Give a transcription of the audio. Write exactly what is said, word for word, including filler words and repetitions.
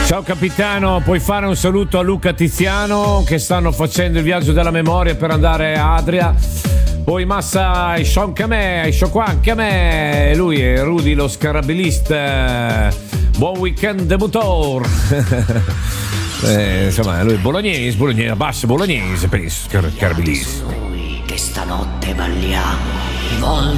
Ciao capitano, puoi fare un saluto a Luca Tiziano che stanno facendo il viaggio della memoria per andare a Adria. Poi massa ai show anche a me, ai show qua anche a me. Lui è Rudy lo scarabilista. Buon weekend de motor. eh, insomma, lui è bolognese, bolognese, basso bolognese per il scarabilista. Che stanotte balliamo, volta